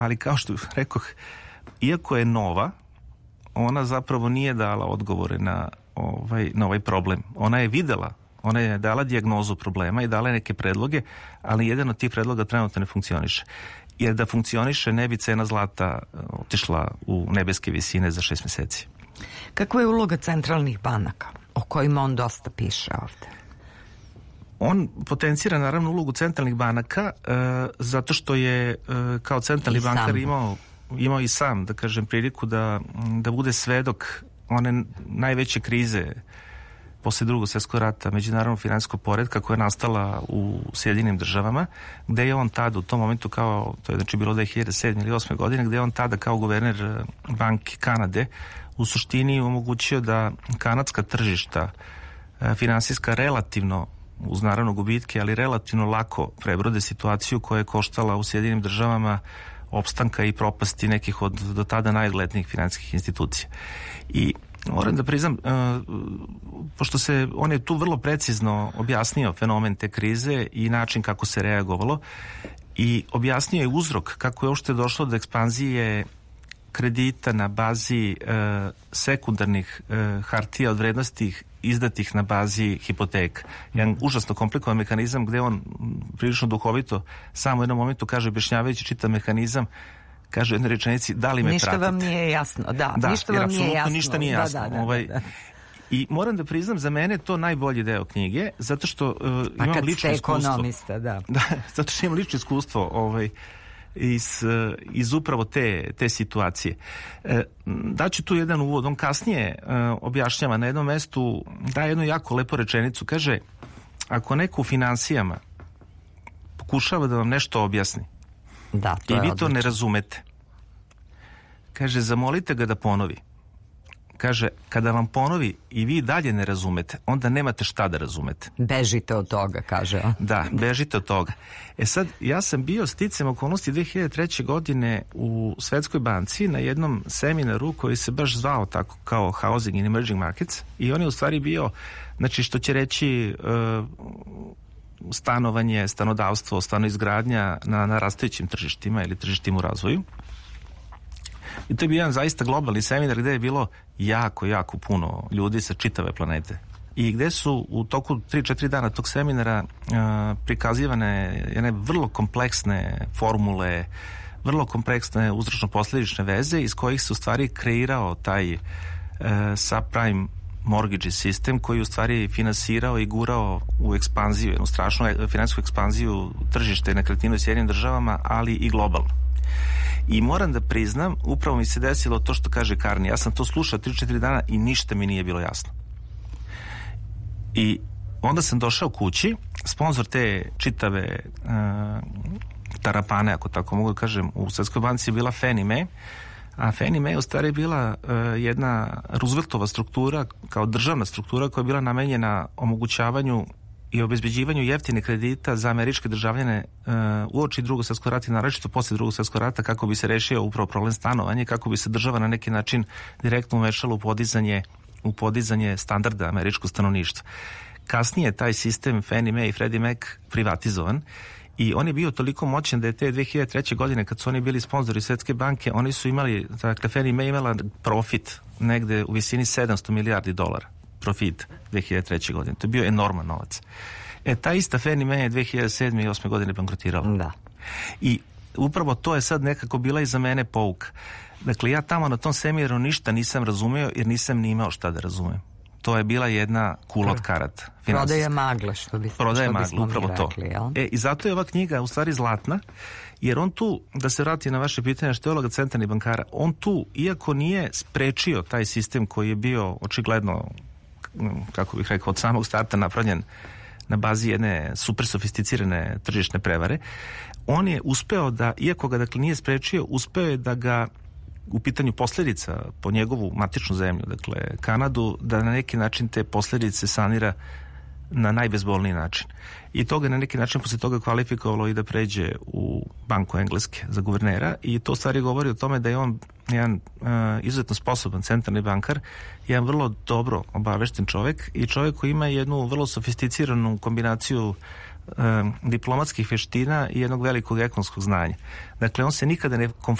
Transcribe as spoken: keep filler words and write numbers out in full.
ali kao što rekoh, iako je nova, ona zapravo nije dala odgovore na ovaj, na ovaj problem. Ona je videla, ona je dala dijagnozu problema i dala je neke predloge, ali jedan od tih predloga trenutno ne funkcioniše. Jer da funkcioniše, ne bi cena zlata otišla u nebeske visine za šest meseci. Kakva je uloga centralnih banaka, o kojima on dosta piše ovde? On potencira naravno ulogu centralnih banaka e, zato što je e, kao centralni I bankar imao, imao i sam, da kažem, priliku da, da bude svedok one najveće krize posle drugog svjetskog rata, međunarodnog finansijskog poretka koja je nastala u Sjedinim državama, gde je on tada u tom momentu kao, to je znači bilo dve hiljade sedme ili osme godine, gde je on tada kao guverner Banke Kanade u suštini omogućio da kanadska tržišta finansijska relativno, uz naravno gubitke, ali relativno lako prebrode situaciju koja je koštala u Sjedinim državama opstanka i propasti nekih od do tada najuglednijih finansijskih institucija. I moram da priznam, pošto se, on je tu vrlo precizno objasnio fenomen te krize i način kako se reagovalo i objasnio je uzrok kako je uopšte došlo do ekspanzije kredita na bazi e, sekundarnih e, hartija od vrednosti izdatih na bazi hipoteka. Jedan užasno komplikovan mehanizam gde on prilično duhovito samo u jednom momentu kaže, objašnjavajući čitav mehanizam, kaže u jednoj rečenici, da li me ništa pratite? Ništa vam nije jasno, da, da ništa vam nije jasno. ništa nije jasno. Da, da, da, ovaj, da, da. I moram da priznam, za mene to najbolji deo knjige, zato što uh, pa imam lično iskustvo. ekonomista, da. Da, zato što imam lično iskustvo ovaj, iz, iz upravo te, te situacije. E, daću tu jedan uvod. On kasnije e, objašnjava na jednom mestu, daje jednu jako lepu rečenicu. Kaže, ako neko u finansijama pokušava da vam nešto objasni, da, to i vi odlično. to ne razumete, kaže, zamolite ga da ponovi. Kaže, kada vam ponovi i vi dalje ne razumete, onda nemate šta da razumete. Bežite od toga, kaže on. Da, bežite od toga. E sad, ja sam bio sticam okolnosti dve hiljade treće. godine u Svetskoj banci na jednom seminaru koji se baš zvao tako kao Housing in Emerging Markets i on je u stvari bio, znači što će reći uh, stanovanje, stanodavstvo, stanoizgradnja na narastajućim tržištima ili tržištima u razvoju. I to je bio jedan zaista globalni seminar gde je bilo jako, jako puno ljudi sa čitave planete. I gde su u toku tri četiri dana tog seminara uh, prikazivane jedne vrlo kompleksne formule, vrlo kompleksne uzročno-posledične veze iz kojih se u stvari kreirao taj uh, subprime mortgage sistem koji u stvari finansirao i gurao u ekspanziju, jednu strašnu finansijsku ekspanziju tržišta i nekretnina u Sjedinim državama, ali i globalno. I moram da priznam, upravo mi se desilo to što kaže Karni. Ja sam to slušao tri četiri dana i ništa mi nije bilo jasno. I onda sam došao kući, sponzor te čitave uh, tarapane, ako tako mogu da kažem, u Svetskoj banci je bila Fannie Mae, a Fannie Mae u stvari je bila uh, jedna Rooseveltova struktura, kao državna struktura koja je bila namenjena omogućavanju i obezbeđivanju jeftine kredita za američke državljane uh, uoči drugog svjetskog rata i naročito posle drugog svjetskog rata kako bi se rešio upravo problem stanovanja i kako bi se država na neki način direktno umešala u podizanje, u podizanje standarda američkog stanovništva. Kasnije taj sistem Fannie Mae i Freddie Mac privatizovan i on je bio toliko moćan da je te dve hiljade treće. godine kad su oni bili sponzori Svetske banke, oni su imali, dakle Fannie Mae imala profit negde u visini sedamsto milijardi dolara. Profit dve hiljade treće. godine. To je bio enorman novac. E, ta ista Fannie Mae je dve hiljade sedme. i osme. godine bankrotirala. Da. I upravo to je sad nekako bila i za mene pouka. Dakle, ja tamo na tom seminaru ništa nisam razumeo jer nisam ni imao šta da razumem. To je bila jedna kula od karata. Prodaje magle, što bi Prodaje što magle, upravo rekli, to. Jel? E, i zato je ova knjiga u stvari zlatna, jer on tu, da se vrati na vaše pitanje što je uloga centralnih bankara, on tu, iako nije sprečio taj sistem koji je bio očigledno, kako bih rekao, od samog starta napravljen na bazi jedne super sofisticirane tržišne prevare, on je uspeo da, iako ga dakle nije sprečio, uspeo je da ga u pitanju posljedica po njegovu matičnu zemlju, dakle Kanadu, da na neki način te posljedice sanira na najbezbolniji način. I to ga na neki način posle toga kvalifikovalo i da pređe u Banku Engleske za guvernera i to stvari govori o tome da je on jedan uh, izuzetno sposoban centralni bankar, jedan vrlo dobro obavešten čovjek i čovjek koji ima jednu vrlo sofisticiranu kombinaciju um, diplomatskih veština i jednog velikog ekonomskog znanja. Dakle, on se nikada ne